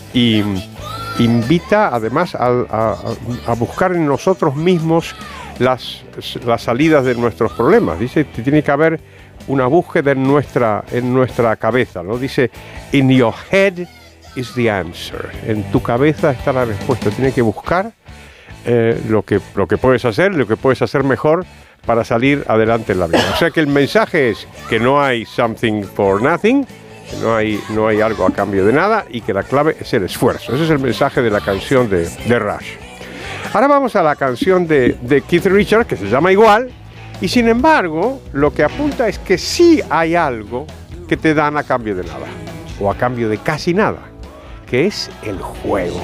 y invita además a buscar en nosotros mismos las salidas de nuestros problemas. Dice que tiene que haber una búsqueda en nuestra cabeza, ¿no? Dice, in your head is the answer. En tu cabeza está la respuesta. Tienes que buscar lo que puedes hacer, lo que puedes hacer mejor para salir adelante en la vida. O sea que el mensaje es que no hay something for nothing, que no hay algo a cambio de nada y que la clave es el esfuerzo. Ese es el mensaje de la canción de Rush. Ahora vamos a la canción de Keith Richards, que se llama igual, y sin embargo, lo que apunta es que sí hay algo que te dan a cambio de nada, o a cambio de casi nada, que es el juego.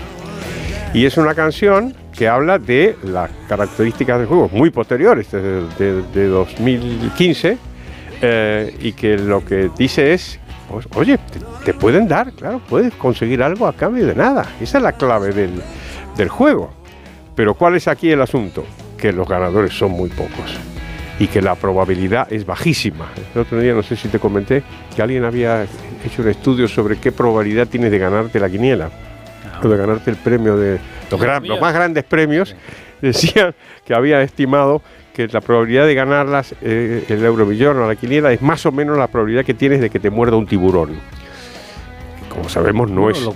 Y es una canción que habla de las características del juego, muy posteriores, de 2015, y que lo que dice es, pues, oye, te pueden dar, claro, puedes conseguir algo a cambio de nada. Esa es la clave del juego. Pero ¿cuál es aquí el asunto? Que los ganadores son muy pocos y que la probabilidad es bajísima. El otro día, no sé si te comenté, que alguien había hecho un estudio sobre qué probabilidad tienes de ganarte la quiniela, o de ganarte el premio de los más grandes premios. Decían que había estimado que la probabilidad de ganarlas, el Euromillón o la quiniela, es más o menos la probabilidad que tienes de que te muerda un tiburón. Como sabemos, no es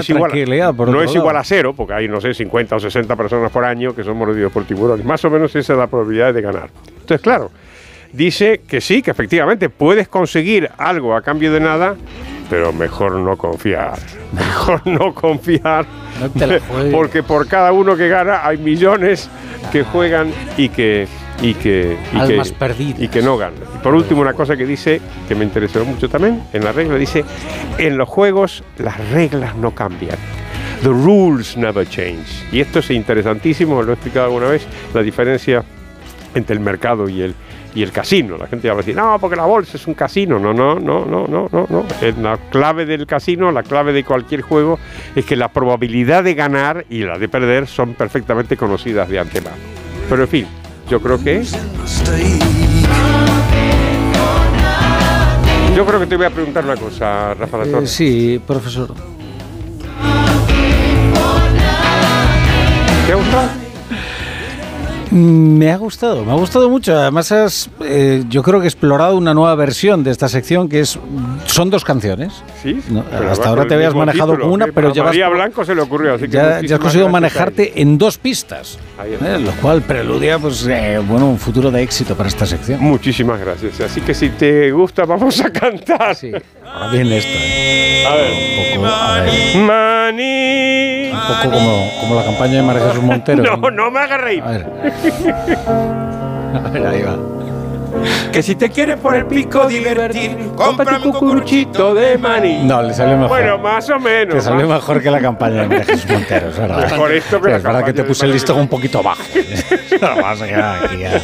igual a cero, porque hay, no sé, 50 o 60 personas por año que son mordidos por tiburones. Más o menos esa es la probabilidad de ganar. Entonces, claro, dice que sí, que efectivamente puedes conseguir algo a cambio de nada, pero mejor no confiar. Mejor no confiar, no te la juegues, porque por cada uno que gana hay millones que juegan y que almas perdidas. Y que no ganan. Y por último, una cosa que dice, que me interesó mucho también, en la regla dice, en los juegos las reglas no cambian. The rules never change. Y esto es interesantísimo, lo he explicado alguna vez, la diferencia entre el mercado y el casino. La gente va a decir, no, porque la bolsa es un casino. No. La clave del casino, la clave de cualquier juego, es que la probabilidad de ganar y la de perder son perfectamente conocidas de antemano. Pero en fin, yo creo que te voy a preguntar una cosa, Rafa La Torre. Sí, profesor. ¿Te ha gustado? Me ha gustado mucho. Además, yo creo que he explorado una nueva versión de esta sección que son dos canciones. Sí. ¿No? Hasta ahora te habías manejado con una, pero ya María Blanco se le ocurrió. Así que ya has conseguido manejarte en dos pistas, lo cual preludia, pues, un futuro de éxito para esta sección. Muchísimas gracias. Así que si te gusta, vamos a cantar. Sí. Ahora viene esto. A ver. Maní. Un poco como la campaña de María Jesús Montero. No me hagas reír. A ver, ahí va. Que si te quieres por el pico divertir, cómprame un cucuruchito de maní. No, le salió mejor. Bueno, más o menos. Te salió mejor que la campaña de María Jesús Montero, es verdad. Por esto que es verdad que te puse el listón un poquito bajo. Vamos a quedar aquí ya.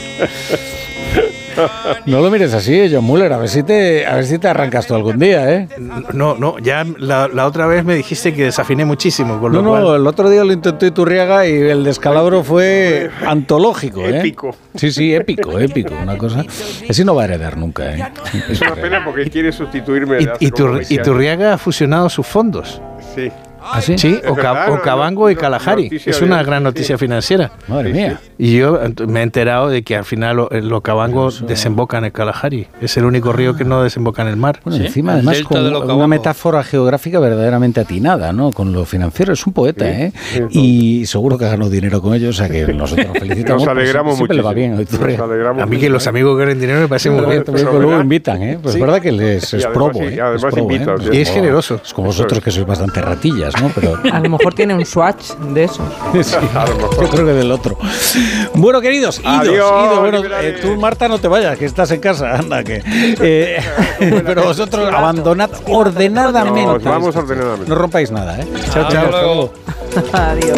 No lo mires así, John Muller, a ver si te arrancas tú algún día, ¿eh? No, ya la otra vez me dijiste que desafiné muchísimo. Con lo cual... el otro día lo intentó Iturriaga y el descalabro fue antológico, ¿eh? Épico. Sí, épico, una cosa. Ese no va a heredar nunca, ¿eh? Es una pena porque quiere sustituirme. Iturriaga ha fusionado sus fondos. Sí. ¿Ah, sí? Sí, Okavango y Kalahari. Es una gran noticia financiera. Madre mía. Y yo me he enterado de que al final el Okavango desemboca en el Kalahari. Es el único río que no desemboca en el mar. Bueno, ¿sí? Encima, además, con una metáfora geográfica verdaderamente atinada, ¿no? Con lo financiero. Es un poeta, ¿eh? Sí, y seguro que ha ganado dinero con ellos, o sea que nosotros nos felicitamos. Nos alegramos mucho. Siempre le va bien. A mí que los amigos que ganen dinero me parece muy bien. Luego invitan, ¿eh? Pues es verdad que les es probo, ¿eh? Además invitan. Y es generoso. Es como vosotros que sois bastante ratillas, ¿no? Pero a lo mejor tiene un swatch de esos. Sí, yo creo que del otro. Bueno, queridos, idos. Bueno, tú, Marta, no te vayas, que estás en casa. Anda, que. Pero vosotros abandonad ordenadamente. Vamos ordenadamente. No rompáis nada, ¿eh? Chao. Adiós.